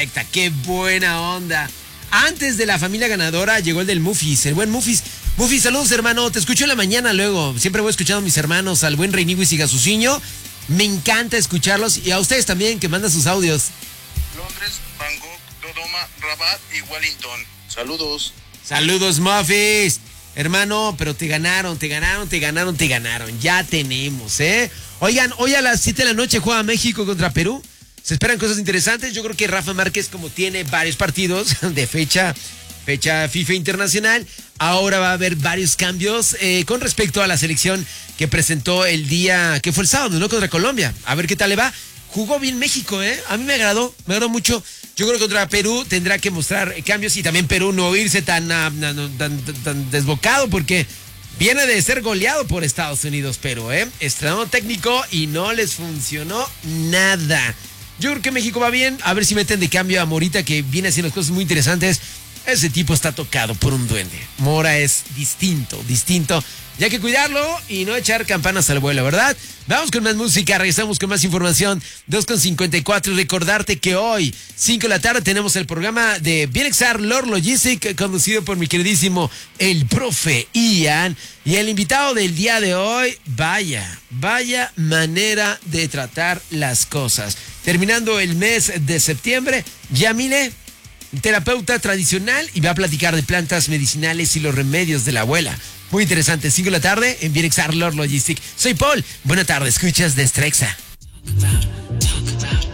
correcta. ¡Qué buena onda! Antes de la familia ganadora llegó el del Mufis, el buen Mufis. Mufis, saludos, hermano. Te escucho en la mañana luego. Siempre voy escuchando a mis hermanos, al buen Reiniguis y Gasuciño. Me encanta escucharlos y a ustedes también que mandan sus audios. Londres, Bangkok, Dodoma, Rabat y Wellington. Saludos. Saludos, Mufis. Hermano, pero te ganaron. Ya tenemos, ¿eh? Oigan, hoy a las 7 de la noche juega México contra Perú. Se esperan cosas interesantes. Yo creo que Rafa Márquez, como tiene varios partidos de fecha FIFA internacional, ahora va a haber varios cambios con respecto a la selección que presentó el día, que fue el sábado, ¿no? Contra Colombia. A ver qué tal le va. Jugó bien México, ¿eh? A mí me agradó mucho. Yo creo que contra Perú tendrá que mostrar cambios y también Perú no irse tan desbocado porque viene de ser goleado por Estados Unidos, pero estrenó técnico y no les funcionó nada. Yo creo que México va bien, a ver si meten de cambio a Morita, que viene haciendo cosas muy interesantes. Ese tipo está tocado por un duende. Mora es distinto. Ya hay que cuidarlo y no echar campanas al vuelo, ¿verdad? Vamos con más música, regresamos con más información. 2:54. Recordarte que hoy, 5 de la tarde, tenemos el programa de Bienexar Lord Logistic, conducido por mi queridísimo el profe Ian. Y el invitado del día de hoy, vaya manera de tratar las cosas. Terminando el mes de septiembre, Yamile, terapeuta tradicional, y va a platicar de plantas medicinales y los remedios de la abuela. Muy interesante, 5 de la tarde en Bienexar Lord Logistic. Soy Paul, buena tarde, escuchas Destrexa.